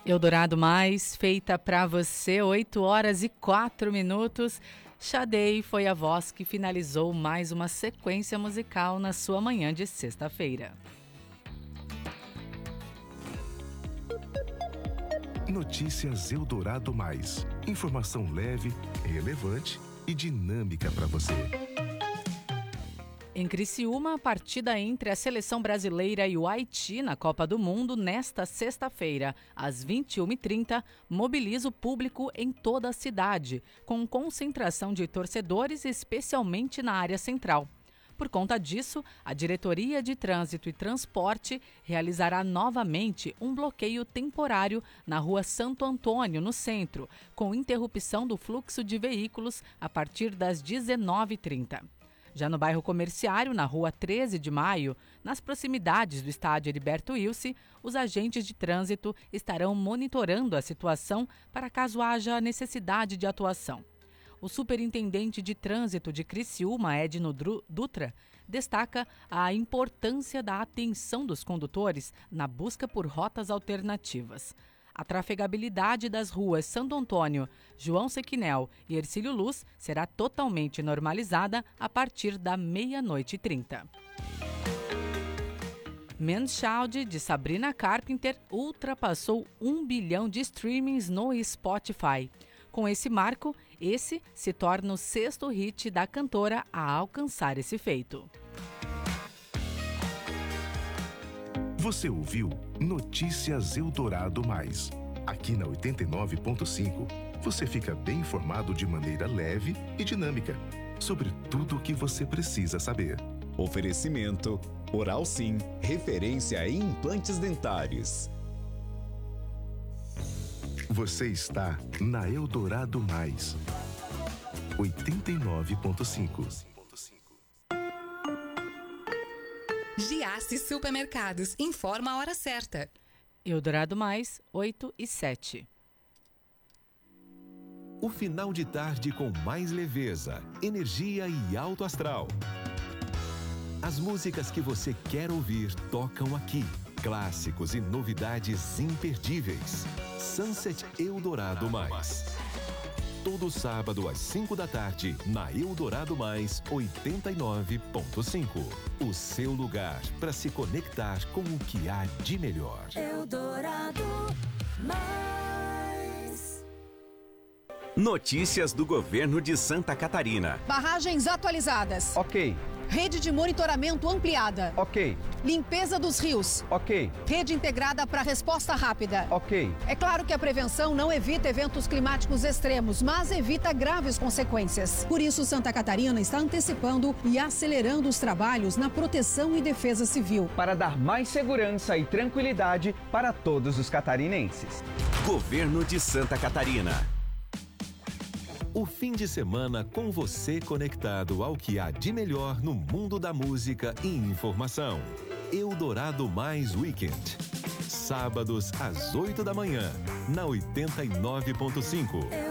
Eldorado Mais, feita pra você, 8h04. Xadei foi a voz que finalizou mais uma sequência musical na sua manhã de sexta-feira. Notícias Eldorado Mais. Informação leve, relevante e dinâmica para você. Em Criciúma, a partida entre a seleção brasileira e o Haiti na Copa do Mundo nesta sexta-feira, às 21h30, mobiliza o público em toda a cidade, com concentração de torcedores, especialmente na área central. Por conta disso, a Diretoria de Trânsito e Transporte realizará novamente um bloqueio temporário na Rua Santo Antônio, no centro, com interrupção do fluxo de veículos a partir das 19h30. Já no bairro Comerciário, na Rua 13 de Maio, nas proximidades do estádio Heriberto Wilson, os agentes de trânsito estarão monitorando a situação para caso haja necessidade de atuação. O superintendente de trânsito de Criciúma, Edno Dutra, destaca a importância da atenção dos condutores na busca por rotas alternativas. A trafegabilidade das ruas Santo Antônio, João Sequinel e Hercílio Luz será totalmente normalizada a partir da 00h30. Man's Child, de Sabrina Carpenter, ultrapassou 1 bilhão de streamings no Spotify. Com esse marco, esse se torna o 6º hit da cantora a alcançar esse feito. Você ouviu Notícias Eldorado Mais. Aqui na 89.5, você fica bem informado de maneira leve e dinâmica sobre tudo o que você precisa saber. Oferecimento Oral Sim, referência em implantes dentários. Você está na Eldorado Mais. 89.5. Giasse Supermercados, informa a hora certa. Eldorado Mais, 8h07. O final de tarde com mais leveza, energia e alto astral. As músicas que você quer ouvir tocam aqui. Clássicos e novidades imperdíveis. Sunset Eldorado Mais. Todo sábado às 5 da tarde, na Eldorado Mais 89.5. O seu lugar para se conectar com o que há de melhor. Eldorado Mais. Notícias do governo de Santa Catarina. Barragens atualizadas. Ok. Rede de monitoramento ampliada. Ok. Limpeza dos rios. Ok. Rede integrada para resposta rápida. Ok. É claro que a prevenção não evita eventos climáticos extremos, mas evita graves consequências. Por isso, Santa Catarina está antecipando e acelerando os trabalhos na proteção e defesa civil. Para dar mais segurança e tranquilidade para todos os catarinenses. Governo de Santa Catarina. O fim de semana com você conectado ao que há de melhor no mundo da música e informação. Eldorado Mais Weekend. Sábados às 8 da manhã, na 89.5.